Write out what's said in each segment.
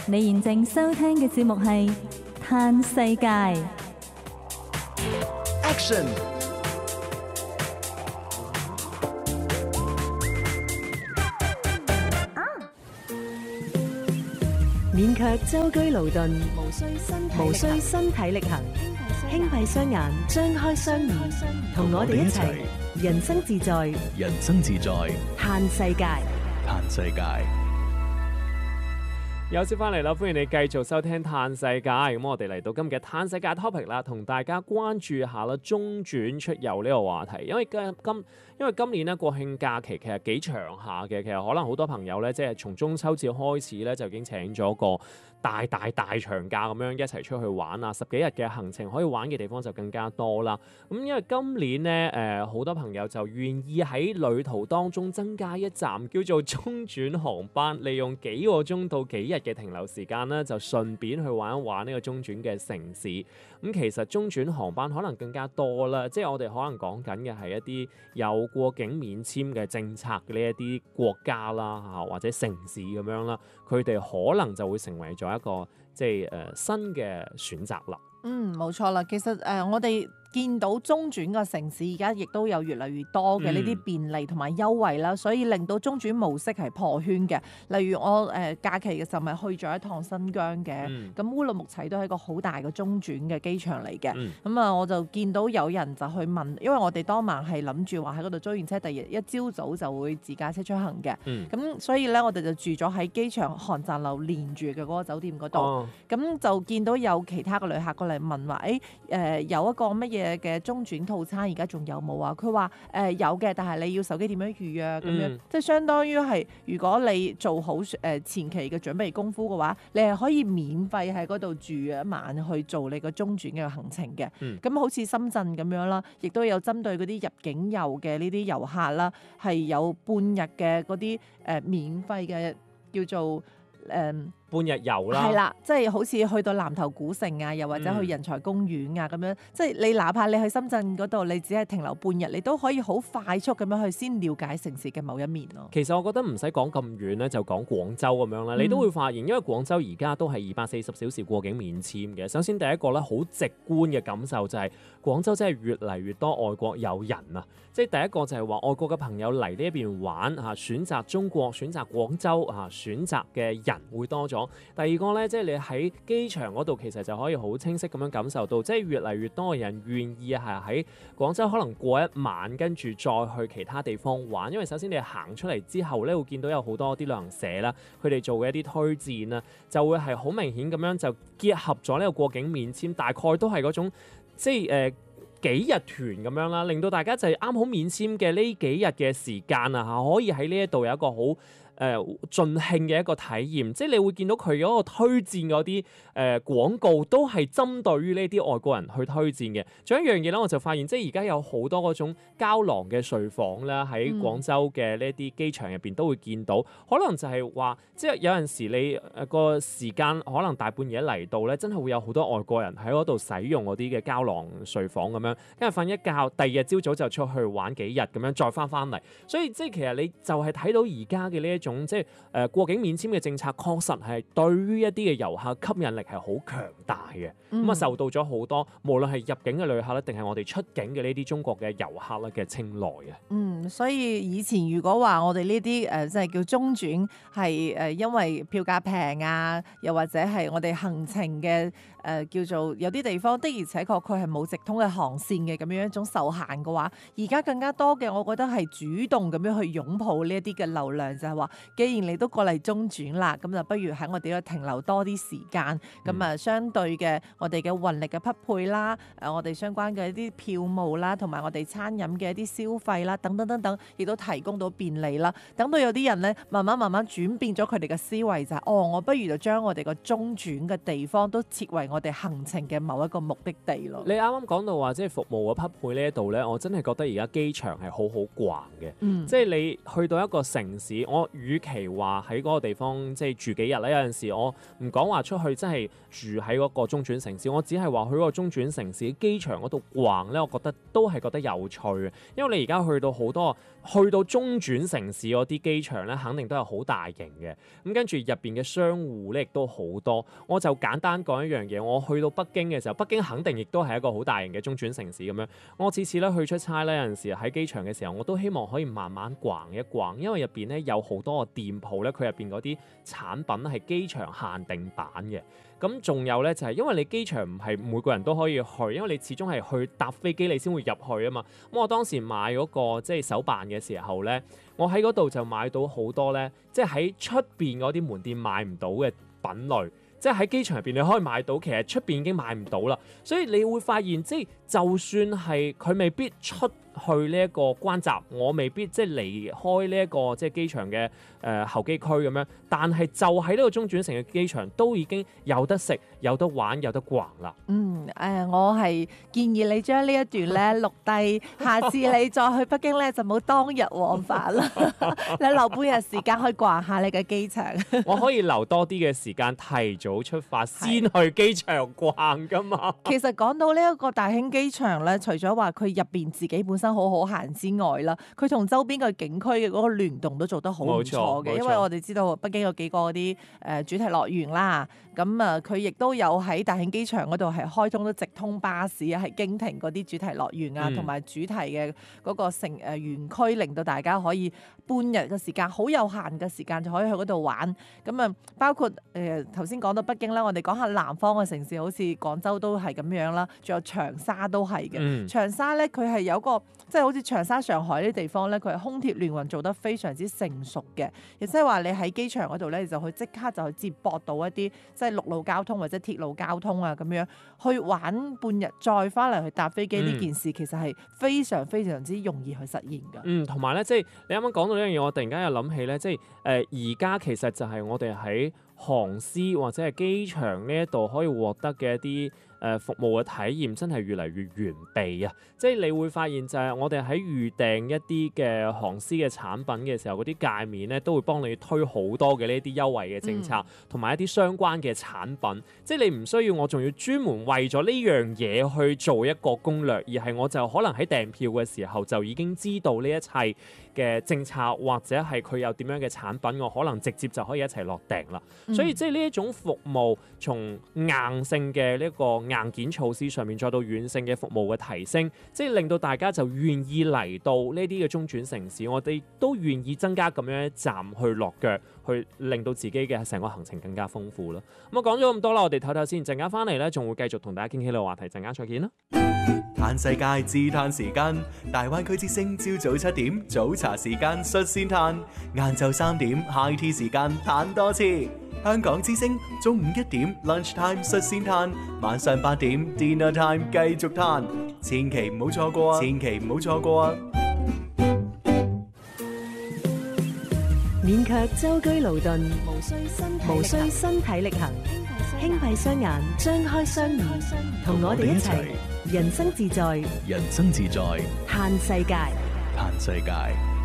你現正收聽嘅節目係《嘆世界》。 Action！ 勉強舟車勞頓，無需需身體力行，輕閉雙眼，張開雙耳，同我哋一齊人生自在， 人生自在， 嘆世界。 嘆世界。 有接翻嚟啦，歡迎你繼續收聽《嘆世界》。咁我哋嚟到今日嘅《嘆世界》topic 啦，同大家關注下啦中轉出遊呢個話題。因為今年咧國慶假期其實幾長下嘅，其實可能好多朋友咧即係從中秋節開始咧就已經請咗個大長假咁樣一齊出去玩啊，10幾日嘅行程可以玩嘅地方就更加多啦。咁因為今年咧好多朋友就願意喺旅途當中增加一站叫做中轉航班，利用幾個鐘到幾日嘅停留時間咧，就順便去玩一玩呢個中轉嘅城市。咁其實中轉航班可能更加多啦，即係我哋可能講緊嘅係一啲有過境免簽嘅政策嘅呢一啲國家啦或者城市咁樣啦，佢哋可能就會成為咗一個即係新嘅選擇啦。 冇錯啦。其實我哋見到中轉個城市而家亦都有越嚟越多嘅呢啲便利同埋優惠啦，所以令到中轉模式係破圈嘅。例如我假期嘅時候咪去咗一趟新疆嘅，咁烏魯木齊都係一個好大嘅中轉嘅機場嚟嘅。咁啊，我就見到有人就去問，因為我哋當晚係諗住話喺嗰度租完車，第二日一朝早就會自駕車出行嘅。咁所以咧，我哋就住咗喺機場航站樓連住嘅嗰個酒店嗰度。咁就見到有其他嘅旅客過嚟問話，有一個乜嘢嘅中轉套餐而家仲有冇啊？佢話有嘅，但係你要手機點樣預約咁樣，即係相當於係如果你做好前期嘅準備功夫嘅話，你係可以免費喺嗰度住一晚去做你個中轉嘅行程嘅。咁好似深圳咁樣啦，亦都有針對嗰啲入境遊嘅呢啲遊客啦，係有半日嘅嗰啲免費嘅叫做半日遊啦， 係啦，即係好似去到南頭古城啊，又或者去人才公園啊咁樣，即係你哪怕你去深圳嗰度，你只係停留半日，你都可以好快速咁樣去先了解城市嘅某一面咯。 其實我覺得唔使講咁遠咧，就講廣州咁樣啦，你都會發現，因為廣州而家都係240小時過境免簽嘅。首先第一個咧，好直觀嘅感受就係廣州真係越嚟越多外國友人啊！即係第一個就係話外國嘅朋友嚟呢一邊玩選擇中國、選擇廣州選擇嘅人會多咗。第二個咧，即係你喺機場嗰度，其實就可以好清晰咁樣感受到，即係越嚟越多嘅人願意係喺廣州可能過一晚，跟住再去其他地方玩。因為首先你行出嚟之後咧，會見到有好多啲旅行社啦，佢哋做嘅一啲推薦啦，就會係好明顯咁樣就結合咗呢個過境免簽，大概都係嗰種即係幾日團咁樣啦，令到大家就係啱好免簽嘅呢幾日嘅時間可以喺呢一度有一個好盡興嘅一個體驗，即係你會見到佢嗰個推薦嗰啲廣告都係針對於呢啲外國人去推薦嘅。仲有一樣嘢咧，我就發現即係而家有好多嗰種膠囊嘅睡房啦，喺廣州嘅呢啲機場入邊都會見到。可能就係話，即係有陣時你個時間可能大半夜嚟到咧，真係會有好多外國人喺嗰度使用嗰啲嘅膠囊睡房咁樣，跟住瞓一覺，第二日朝早就出去玩幾日咁樣，再翻嚟。所以即係其實你就係睇到而家嘅呢一種即係過境免簽嘅政策，確實係對於一啲嘅遊客吸引力係好強大嘅。咁受到咗好多無論係入境嘅旅客咧，定係我哋出境嘅呢啲中國嘅遊客咧嘅青睞嘅。 所以以前如果話我哋呢啲即係叫中轉係因為票價平啊，又或者係我哋行程嘅叫做有啲地方的而且確佢係冇直通嘅航線嘅咁樣一種受限嘅話，而家更加多嘅我覺得係主動咁樣去擁抱呢一啲嘅流量，就係話既然你都過嚟中轉啦，咁就不如喺我哋度停留多啲時間，咁相對嘅我哋嘅運力嘅匹配啦，我哋相關嘅一啲票務啦，同埋我哋餐飲嘅一啲消費啦，等等等等，亦都提供到便利啦。等到有啲人咧，慢慢轉變咗佢哋嘅思維，就係我不如就將我哋個中轉嘅地方都設為我哋行程嘅某一個目的地咯。 你啱啱講到話即係服務嘅匹配呢一度咧，我真係覺得而家機場係好逛嘅。即係你去到一個城市，我與其話喺嗰個地方即係住幾日咧，有陣時我唔講話出去真係住喺嗰個中轉城市，我只係話去嗰個中轉城市機場嗰度逛咧，我覺得都係覺得有趣嘅。因為你而家去到中轉城市嗰啲機場咧，肯定都係好大型嘅。咁跟住入邊嘅商戶咧，亦都好多。我就簡單講一樣嘢，我去到北京嘅時候，北京肯定亦都係一個好大型嘅中轉城市咁樣。我次次咧去出差咧，有陣時喺機場嘅時候，我都希望可以慢慢逛一逛，因為入邊咧有好多個店鋪咧，佢入邊嗰啲產品係機場限定版嘅。咁仲有咧就係因為你機場唔係每個人都可以去，因為你始終係去搭飛機你先會入去啊嘛。咁我當時買嗰個即係手辦嘅時候咧，我喺嗰度就買到好多咧，即係喺出邊嗰啲門店買唔到嘅品類。即係喺機場入邊你可以買到，其實出邊已經買唔到啦。所以你會發現，即係就算係佢未必出去呢一個關閘，我未必即係離開呢一個即係機場嘅候機區咁樣，但係就喺呢個中轉城嘅機場都已經有得食、有得玩、有得逛啦。 我係建議你將呢一段咧錄低，下次你再去北京咧就冇當日往返啦。你留半日時間去逛下你嘅機場。 我可以留多啲嘅時間提早出發，先去機場逛噶嘛。 其實講到呢一個大興機場咧，除咗話佢入邊自己本身好好行之外啦，佢同周邊嘅景區嘅嗰個聯動都做得好唔錯嘅。因為我哋知道北京有幾個嗰啲主題樂園啦，咁啊佢亦都有喺大興機場嗰度係開通咗直通巴士啊，係經停嗰啲主題樂園啊，同埋主題嘅嗰個園區，令到大家可以半日嘅時間，好有限嘅時間就可以去嗰度玩。咁啊，包括頭先講到北京啦，我哋講下南方嘅城市，好似廣州都係咁樣啦，仲有長沙都係嘅。長沙咧，佢係有個即係好似長沙、上海呢啲地方咧，佢係空鐵聯運做得非常之成熟嘅，亦即係話你喺機場嗰度咧，就去即刻就去接駁到一啲即係陸路交通或者鐵路交通啊，咁樣去玩半日，再翻嚟去搭飛機呢件事，其實係非常非常之容易去實現㗎。 同埋咧，即係你啱啱講到呢樣嘢，我突然間又諗起咧，即係而家其實就係我哋喺航司或者係機場呢一度可以獲得嘅一啲服務嘅體驗真係越嚟越完備啊！即係你會發現就係我哋喺預訂一啲嘅航司嘅產品嘅時候，嗰啲界面咧都會幫你推好多嘅呢啲優惠嘅政策，同埋一啲相關嘅產品。即係你唔需要我仲要專門為咗呢樣嘢去做一個攻略，而係我就可能喺訂票嘅時候就已經知道呢一切嘅政策，或者係佢有點樣嘅產品，我可能直接就可以一齊落訂啦。所以即係呢一種服務，從硬性嘅呢個硬件措施上面，再到軟性嘅服務嘅提升，即係令到大家就願意嚟到呢啲嘅中轉城市，我哋都願意增加咁樣一站去落腳，去令到自己嘅成個行程更加豐富啦。咁我講咗咁多啦，我哋唞唞先，陣間翻嚟咧，仲會繼續同大家傾起呢個話題，陣間再見啦。 嘆世界自嘆時間，大灣區之聲朝早7點早茶時間率先嘆，晏晝3點 high tea 時間嘆多次。香港之聲中午1點 lunch time 率先嘆，晚上8點 dinner time 繼續嘆，千祈唔好錯過啊！千祈唔好錯過啊！ 免卻舟車勞頓，無需身體力行，輕閉雙眼，張開雙耳，同我哋一齊人生自在， 人生自在， 嘆世界。 嘆世界。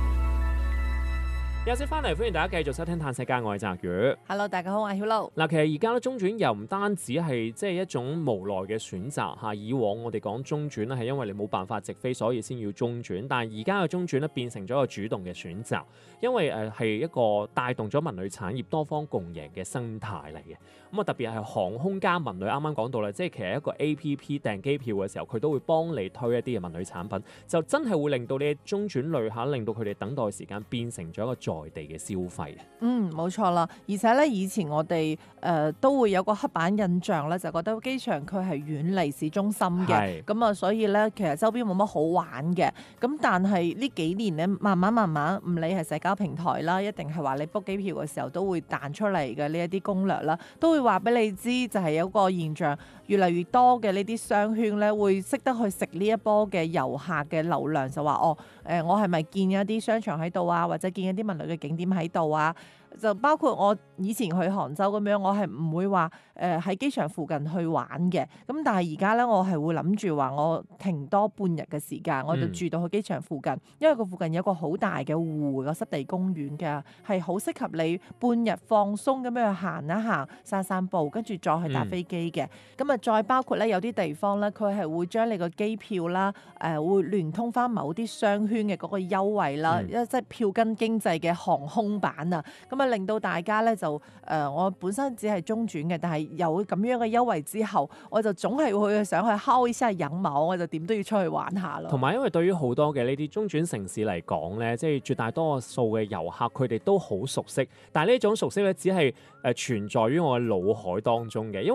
有時翻嚟，歡迎大家繼續收聽《嘆世界》，我係澤宇。 Hello， 大家好，我係曉露。 嗱，其實而家咧中轉又唔單止係即係一種無奈嘅選擇嚇。以往我哋講中轉咧係因為你冇辦法直飛，所以先要中轉。但係而家嘅中轉咧變成咗一個主動嘅選擇，因為係一個帶動咗文旅產業多方共贏嘅生態嚟嘅。咁啊，特別係航空加文旅，啱啱講到啦，即係其實一個 APP 訂機票嘅時候，佢都會幫你推一啲嘅文旅產品，就真係會令到你中轉旅客令到佢哋等待時間變成咗一個在地嘅消費。 冇錯啦，而且咧以前我哋都會有個刻板印象咧，就覺得機場佢係遠離市中心嘅，咁啊所以咧其實周邊冇乜好玩嘅。咁但係呢幾年咧，慢慢唔理係社交平台啦，一定係話你 book 機票嘅時候都會彈出嚟嘅呢一啲攻略啦，都會話俾你知，就係有個現象，越嚟越多嘅呢啲商圈咧會識得去食呢一波嘅遊客嘅流量，就話我係咪見一啲商場喺度啊，或者見一啲文旅嘅景點喺度啊？ 就包括我以前去杭州咁樣，我係唔會話喺機場附近去玩嘅。咁但係而家咧，我係會諗住話我停多半日嘅時間，我就住到去機場附近，因為個附近有一個好大嘅湖，個濕地公園嘅，係好適合你半日放鬆咁樣去行一行、散散步，跟住再去搭飛機嘅。咁啊，再包括咧有啲地方咧，佢係會將你個機票啦，會聯通翻某啲商圈嘅嗰個優惠啦，即係票根經濟嘅航空版啊，咁啊令到大家咧就我本身只係中轉嘅，但係有咁樣嘅優惠之後，我就總係會想去敲一下引毛，我就點都要出去玩下咯。 同埋因為對於好多嘅呢啲中轉城市嚟講咧，即係絕大多數嘅遊客佢哋都好熟悉，但係呢種熟悉咧只係存在於我嘅腦海當中嘅，因為